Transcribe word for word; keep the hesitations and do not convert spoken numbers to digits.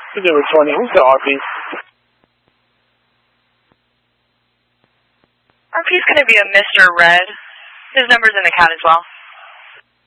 Number twenty, who's the R P? R P is going to be a Mister Red. His number's in the count as well.